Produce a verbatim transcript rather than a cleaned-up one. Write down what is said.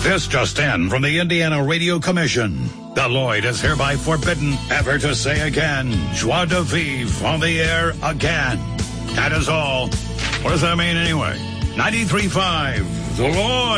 This just in from the Indiana Radio Commission. The Lloyd is hereby forbidden ever to say again, joie de vivre on the air again. That is all. What does that mean anyway? ninety-three point five, The Lloyd.